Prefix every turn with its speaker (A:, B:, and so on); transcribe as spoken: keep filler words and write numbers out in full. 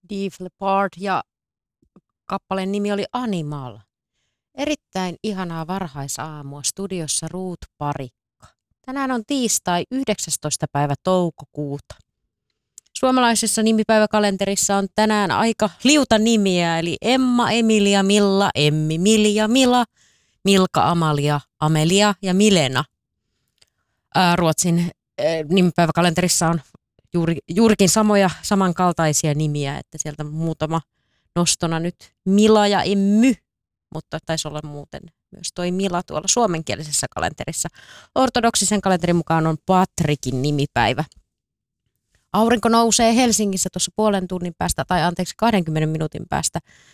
A: Def Leppard ja kappaleen nimi oli Animal. Erittäin ihanaa varhaisaamua studiossa Ruut Parikka. Tänään on tiistai yhdeksästoista päivä toukokuuta. Suomalaisessa nimipäiväkalenterissa on tänään aika liuta nimiä, eli Emma, Emilia, Milla, Emmi, Milja, Mila, Milka, Amalia, Amelia ja Milena. Ää, Ruotsin ää, nimipäiväkalenterissa on juuri, juurikin samoja samankaltaisia nimiä, että sieltä muutama nostona nyt Mila ja Emmy, mutta taisi olla muuten myös toi Mila tuolla suomenkielisessä kalenterissa. Ortodoksisen kalenterin mukaan on Patrikin nimipäivä. Aurinko nousee Helsingissä tuossa puolen tunnin päästä, tai anteeksi kahdenkymmenen minuutin päästä.